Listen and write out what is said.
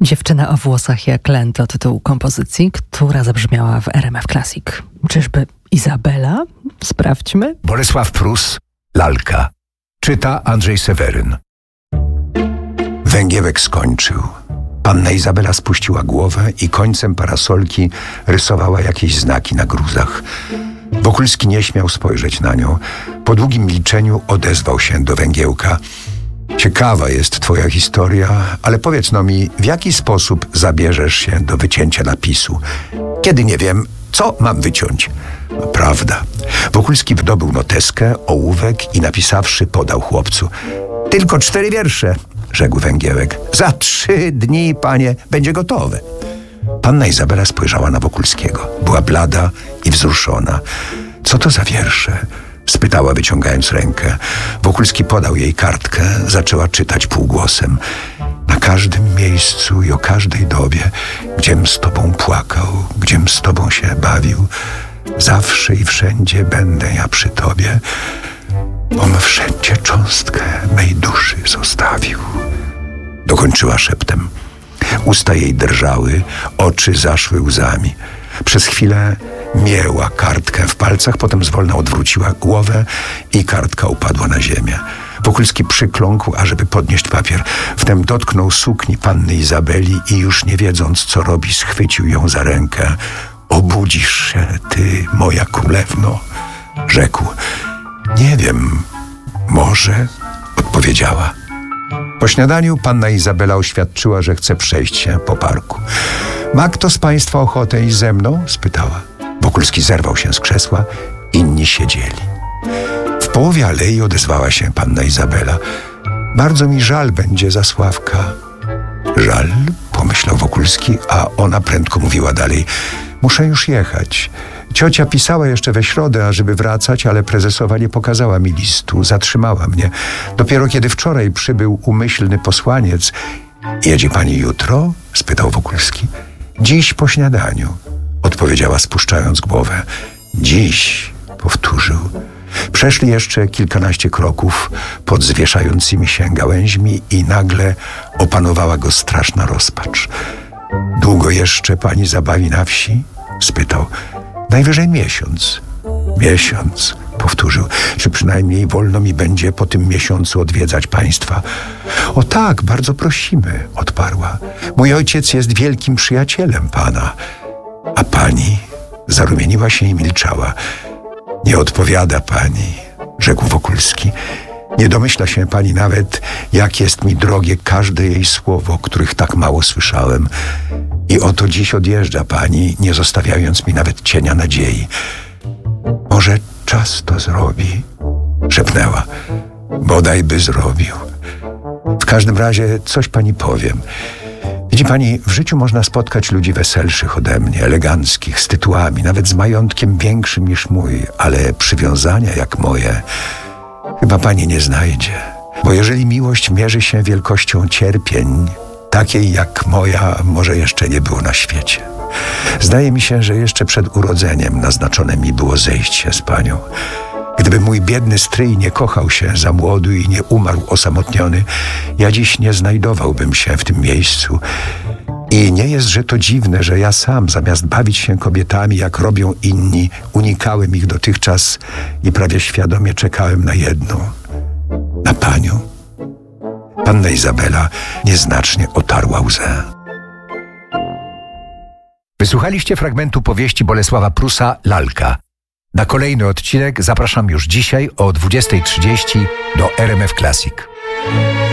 Dziewczyna o włosach jak len to tytuł kompozycji, która zabrzmiała w RMF Classic. Czyżby Izabela? Sprawdźmy. Bolesław Prus, Lalka. Czyta Andrzej Seweryn. Węgiewek skończył. Panna Izabela spuściła głowę i końcem parasolki rysowała jakieś znaki na gruzach. Wokulski nie śmiał spojrzeć na nią. Po długim milczeniu odezwał się do Węgiełka. Ciekawa jest twoja historia, ale powiedz no mi, w jaki sposób zabierzesz się do wycięcia napisu? Kiedy nie wiem, co mam wyciąć? No, prawda. Wokulski wydobył noteskę, ołówek i napisawszy podał chłopcu. Tylko 4 wiersze, rzekł Węgiełek. Za 3 dni, panie, będzie gotowe. Panna Izabela spojrzała na Wokulskiego. Była blada i wzruszona. Co to za wiersze? Spytała, wyciągając rękę. Wokulski podał jej kartkę, zaczęła czytać półgłosem. Na każdym miejscu i o każdej dobie, gdziem z tobą płakał, gdziem z tobą się bawił, zawsze i wszędzie będę ja przy tobie, bom wszędzie cząstkę mej duszy zostawił. Dokończyła szeptem. Usta jej drżały, oczy zaszły łzami. Przez chwilę mięła kartkę w palcach, potem zwolna odwróciła głowę i kartka upadła na ziemię. Wokulski przykląkł, ażeby podnieść papier. Wtem dotknął sukni panny Izabeli i już nie wiedząc, co robi, schwycił ją za rękę. Obudzisz się, ty, moja królewno, rzekł. Nie wiem, może, odpowiedziała. Po śniadaniu panna Izabela oświadczyła, że chce przejść się po parku. Ma kto z państwa ochotę iść ze mną? Spytała. Wokulski zerwał się z krzesła, inni siedzieli. W połowie alei odezwała się panna Izabela. Bardzo mi żal będzie Zasławka. Żal? Pomyślał Wokulski, a ona prędko mówiła dalej. Muszę już jechać. Ciocia pisała jeszcze we środę, ażeby wracać, ale prezesowa nie pokazała mi listu, zatrzymała mnie. Dopiero kiedy wczoraj przybył umyślny posłaniec. Jedzie pani jutro? Spytał Wokulski. Dziś po śniadaniu, odpowiedziała spuszczając głowę. Dziś, powtórzył. Przeszli jeszcze kilkanaście kroków pod zwieszającymi się gałęźmi i nagle opanowała go straszna rozpacz. Długo jeszcze pani zabawi na wsi? Spytał. Najwyżej miesiąc. Miesiąc, powtórzył. Czy przynajmniej wolno mi będzie po tym miesiącu odwiedzać państwa? O tak, bardzo prosimy, odparła. Mój ojciec jest wielkim przyjacielem pana. A pani? Zarumieniła się i milczała. Nie odpowiada pani, rzekł Wokulski. Nie domyśla się pani nawet, jak jest mi drogie każde jej słowo, których tak mało słyszałem. I oto dziś odjeżdża pani, nie zostawiając mi nawet cienia nadziei. Może czas to zrobi? Szepnęła. Bodaj by zrobił. W każdym razie coś pani powiem. Widzi pani, w życiu można spotkać ludzi weselszych ode mnie, eleganckich, z tytułami, nawet z majątkiem większym niż mój, ale przywiązania jak moje chyba pani nie znajdzie. Bo jeżeli miłość mierzy się wielkością cierpień, takiej jak moja może jeszcze nie było na świecie. Zdaje mi się, że jeszcze przed urodzeniem naznaczone mi było zejść się z panią. Gdyby mój biedny stryj nie kochał się za młodu i nie umarł osamotniony, ja dziś nie znajdowałbym się w tym miejscu. I nie jest, że to dziwne, że ja sam, zamiast bawić się kobietami, jak robią inni, unikałem ich dotychczas i prawie świadomie czekałem na jedną. Na panią. Panna Izabela nieznacznie otarła łzę. Wysłuchaliście fragmentu powieści Bolesława Prusa Lalka. Na kolejny odcinek zapraszam już dzisiaj o 20:30 do RMF Classic.